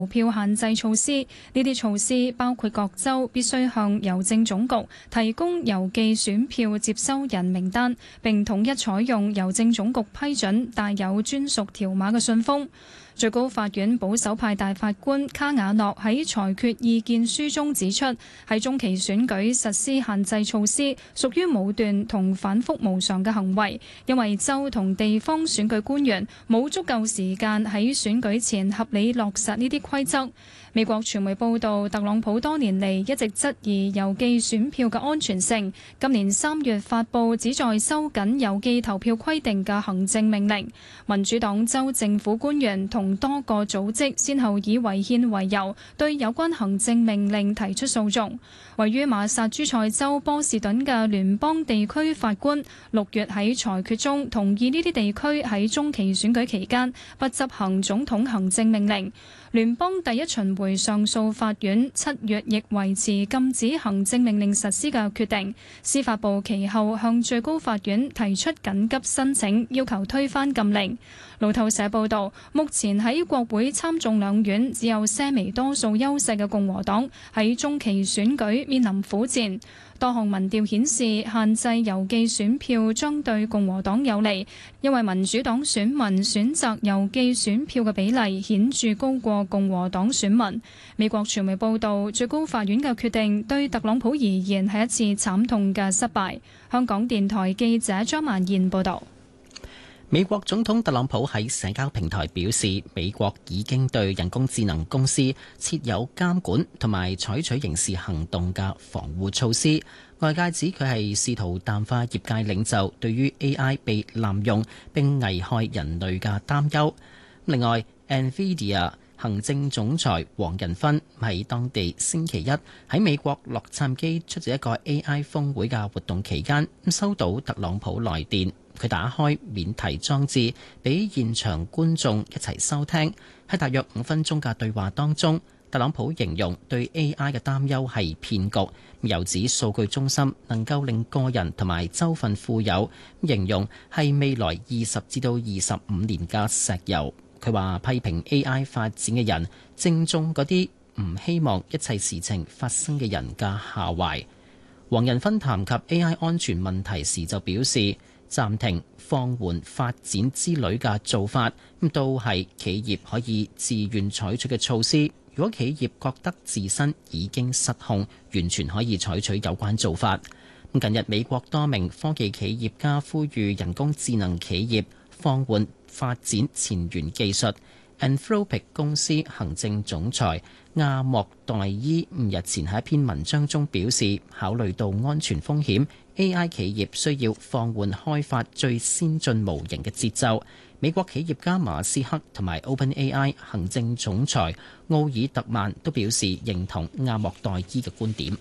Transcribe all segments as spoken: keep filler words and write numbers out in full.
票限制措施，呢啲措施包括各州必須向郵政總局提供郵寄選票接收人名單，並統一採用郵政總局批准帶有專屬條碼嘅信封。最高法院保守派大法官卡瓦諾喺裁決意見書中指出，喺中期選舉實施限制措施屬於武斷同反覆無常嘅行為，因為州同地方選舉官員冇足夠時間喺選舉前合理落實呢啲規則。美國傳媒報道，特朗普多年嚟一直質疑郵寄選票嘅安全性。今年三月發布旨在收緊郵寄投票規定嘅行政命令。民主黨州政府官員同多個組織先後以違憲為由，對有關行政命令提出訴訟。位於馬薩諸塞州波士頓嘅聯邦地區法官六月喺裁決中同意呢啲地區喺中期選舉期間不執行總統行政命令。聯邦第一巡迴上訴法院七月亦維持禁止行政命令實施嘅決定。司法部其後向最高法院提出緊急申請，要求推翻禁令。路透社報道，目前喺國會參眾兩院只有些微多數優勢嘅共和黨喺中期選舉面臨苦戰。多項民調顯示，限制郵寄選票將對共和黨有利，因為民主黨選民選擇郵寄選票嘅比例顯著高過共和黨選民。美國傳媒報道，最高法院嘅決定對特朗普而言係一次慘痛嘅失敗。香港電台記者張曼燕報道。 美國總統特朗普喺社交平台表示，美國已經對人工智能公司設有監管同埋採取刑事行動嘅防護措施。外界指佢係試圖淡化業界領袖對於 A I 被濫用並危害人類嘅擔憂。另外 ，NVIDIA 行政總裁黃仁勳喺當地星期一喺美國洛杉磯出席一個 A I 峰會嘅活動期間，收到特朗普來電。佢打開免提裝置，俾現場觀眾一齊收聽。喺大約五分鐘嘅對話當中，特朗普形容對 A I 嘅擔憂係騙局，又指數據中心能夠令個人同埋州份富有，形容係未來二十至到二十五年嘅石油。佢話批評 A I 發展嘅人，正中嗰啲唔希望一切事情發生嘅人嘅下懷。黃仁勳談及 A I 安全問題時就表示，暫停、放緩發展之類嘅做法，咁都係企業可以自願採取嘅措施。如果企業覺得自身已經失控，完全可以採取有關做法。近日美國多名科技企業家呼籲人工智能企業放緩發展前沿技術。Anthropic 公司行政總裁亞莫代伊日前喺一篇文章中表示，考慮到安全風險，A I 企業需要放緩開發最先進模型嘅節奏。美國企業家馬斯克同埋 OpenAI 行政總裁奧爾特曼都表示認同亞莫代伊嘅觀點。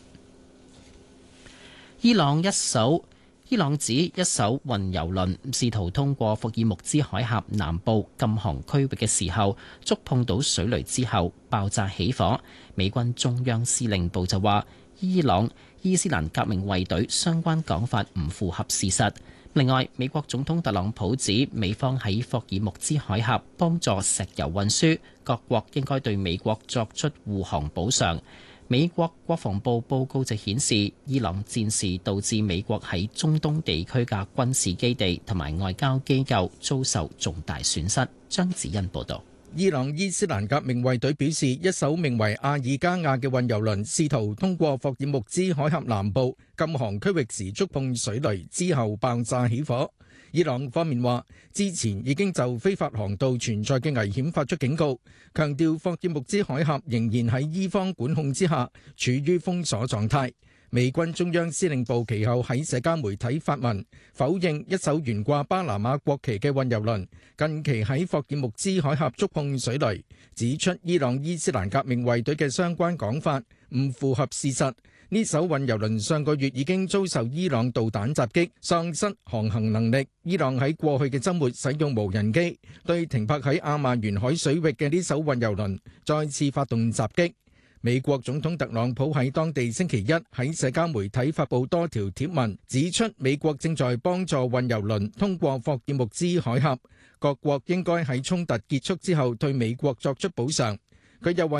伊朗一艘伊朗指一艘運油輪試圖通過霍爾木茲海峽南部禁航區域嘅時候，觸碰到水雷之後爆炸起火。美軍中央司令部就話，伊朗伊斯蘭革命衛隊相關講法唔符合事實。另外，美國總統特朗普指美方喺霍爾木茲海峽幫助石油運輸，各國應該對美國作出護航補償。美國國防部報告就顯示，伊朗戰事導致美國喺中東地區嘅軍事基地同埋外交機構遭受重大損失。張子欣報導。 伊朗伊斯蘭革命衛隊表示，一艘名為阿爾加亞嘅運油輪試圖通過霍爾木茲海峽南部禁航區域時觸碰水雷之後爆炸起火。伊朗方面話，之前已經就非法航道存在嘅危險發出警告，強調霍爾木茲海峽仍然喺伊方管控之下，處於封鎖狀態。美軍中央司令部其後喺社交媒體發文，否認一艘懸掛巴拿馬國旗嘅運油輪近期喺霍爾木茲海峽觸碰水雷，指出伊朗伊斯蘭革命衛隊嘅相關講法唔符合事實。呢艘運油輪上個月已經遭受伊朗導彈襲擊，喪失航行能力。伊朗喺過去嘅週末使用無人機對停泊喺阿曼沿海水域嘅呢艘運油輪再次發動襲擊。美國總統特朗普喺當地星期一喺社交媒體發布多條貼文，指出美國正在幫助運油輪通過霍爾木茲海峽，各國應該喺衝突結束之後對美國作出補償。 佢又話